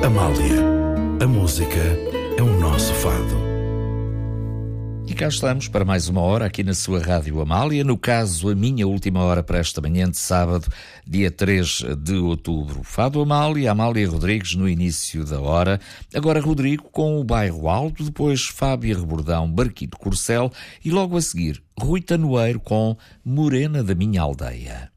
Amália, a música é o nosso fado. E cá estamos para mais uma hora aqui na sua Rádio Amália, no caso a minha última hora para esta manhã de sábado, dia 3 de outubro. Fado Amália, Amália Rodrigues no início da hora, agora Rodrigo com o Bairro Alto, depois Fábia Rebordão, Barquito Corcel e logo a seguir Rui Tanoeiro com Morena da Minha Aldeia.